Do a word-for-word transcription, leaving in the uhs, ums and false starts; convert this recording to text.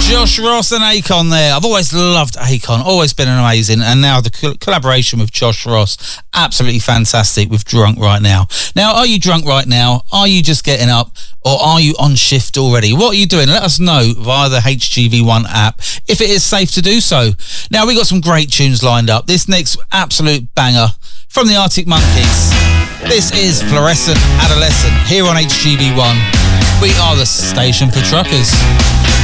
Josh Ross and Akon there. I've always loved Akon, always been amazing, and now the co- collaboration with Josh Ross, absolutely fantastic with Drunk Right Now. Now, are you drunk right now? Are you just getting up, or are you on shift already? What are you doing? Let us know via the H G V one app if it is safe to do so. Now, we got some great tunes lined up. This next absolute banger from the Arctic Monkeys. This is Fluorescent Adolescent here on H G V one. We are the station for truckers.